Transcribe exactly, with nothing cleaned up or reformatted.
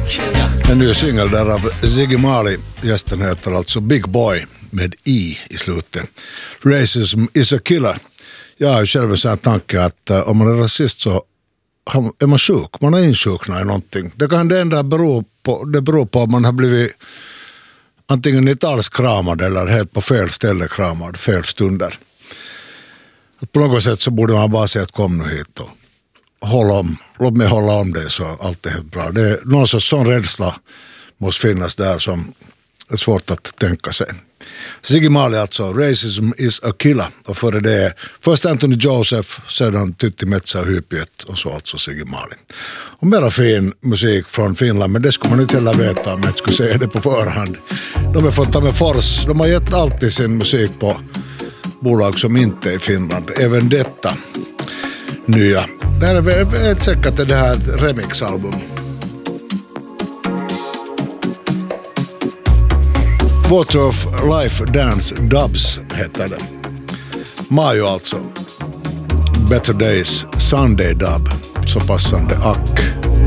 En ny singel där av Ziggy Marley. Gästen heter alltså Big Boy med I i slutet. Racism is a killer. Jag har ju själv en sån här tanke att uh, om man är rasist så är man sjuk. Man är insjuknad i någonting. Det kan det enda bero på, det beror på att man har blivit antingen inte alls kramad eller helt på fel ställe kramad, fel stunder. Att på något sätt så borde man bara säga att kom nu hit och håll om, låt mig hålla om det så allt är helt bra. Det är någon sorts sån rädsla måste finnas där som är svårt att tänka sig. Ziggy Marley alltså, Racism is a killer. Och före det först Anthony Joseph, sedan Tytti Metsä och Hypiet och så alltså Ziggy Marley. Och mera fin musik från Finland, men det skulle man inte heller veta om jag skulle säga det på förhand. De har fått ta med Fors, de har gett alltid sin musik på bolag som inte är i Finland. Även detta nya. Det här är ett säkert det här remixalbum. Water of Life Dance Dubs heter det. Majo alltså. Better Days Sunday Dub. Så passande ack.